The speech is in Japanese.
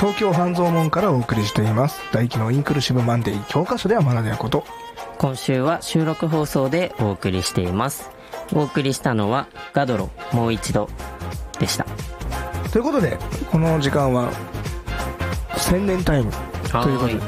東京半蔵門からお送りしています大輝のインクルーシブマンデー、教科書では学べること。 今週は収録放送でお送りしています。お送りしたのはガドロもう一度でした。 ということでこの時間は千年タイムということで、